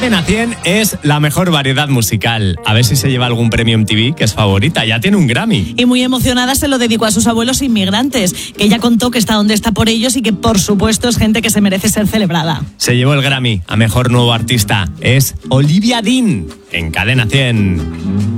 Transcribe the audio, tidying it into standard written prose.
Cadena 100 es la mejor variedad musical. A ver si se lleva algún premio MTV, que es favorita. Ya tiene un Grammy. Y muy emocionada se lo dedicó a sus abuelos inmigrantes, que ella contó que está donde está por ellos y que, por supuesto, es gente que se merece ser celebrada. Se llevó el Grammy a Mejor Nuevo Artista. Es Olivia Dean en Cadena 100.